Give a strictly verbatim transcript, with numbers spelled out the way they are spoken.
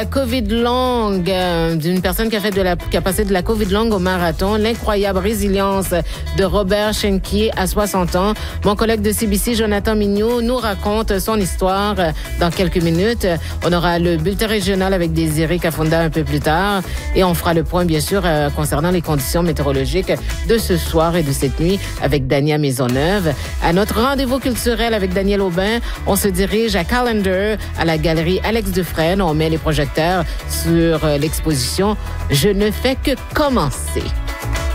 La COVID longue, euh, d'une personne qui a fait de la, qui a passé de la COVID longue au marathon, l'incroyable résilience de Robert Schenkier à soixante ans. Mon collègue de C B C, Jonathan Mignot, nous raconte son histoire euh, dans quelques minutes. On aura le bulletin régional avec Désiré Kafunda un peu plus tard et on fera le point, bien sûr, euh, concernant les conditions météorologiques de ce soir et de cette nuit avec Dania Maisonneuve. À notre rendez-vous culturel avec Daniel Aubin, on se dirige à Callender, à la galerie Alex Dufresne. On met les projecteurs sur l'exposition « Je ne fais que commencer ».